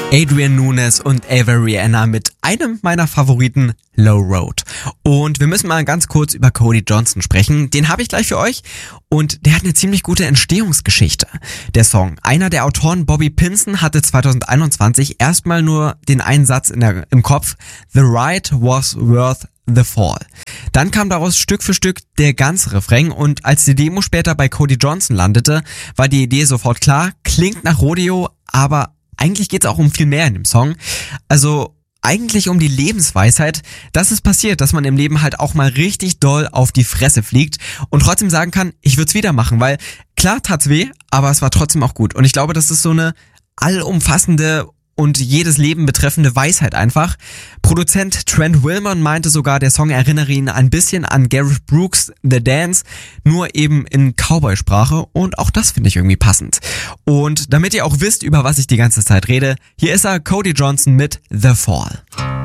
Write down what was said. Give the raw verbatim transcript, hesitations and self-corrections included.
Adrian Nunes und Ava Rihanna mit einem meiner Favoriten, Low Road. Und wir müssen mal ganz kurz über Cody Johnson sprechen. Den habe ich gleich für euch und der hat eine ziemlich gute Entstehungsgeschichte. Der Song. Einer der Autoren, Bobby Pinson, hatte zwanzig einundzwanzig erstmal nur den einen Satz in der, im Kopf: The ride was worth the fall. Dann kam daraus Stück für Stück der ganze Refrain und als die Demo später bei Cody Johnson landete, war die Idee sofort klar, klingt nach Rodeo, aber eigentlich geht's auch um viel mehr in dem Song. Also eigentlich um die Lebensweisheit, dass es passiert, dass man im Leben halt auch mal richtig doll auf die Fresse fliegt und trotzdem sagen kann, ich würde es wieder machen, weil klar tat's weh, aber es war trotzdem auch gut. Und ich glaube, das ist so eine allumfassende und jedes Leben betreffende Weisheit einfach. Produzent Trent Wilman meinte sogar, der Song erinnere ihn ein bisschen an Gareth Brooks' The Dance, nur eben in Cowboy-Sprache und auch das finde ich irgendwie passend. Und damit ihr auch wisst, über was ich die ganze Zeit rede, hier ist er, Cody Johnson mit The Fall.